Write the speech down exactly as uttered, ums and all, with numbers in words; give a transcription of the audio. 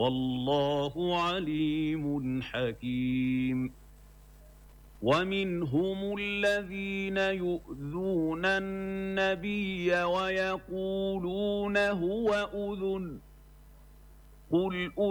والله عليم حكيم. ومنهم الذين يؤذون النبي ويقولون هو أذن قل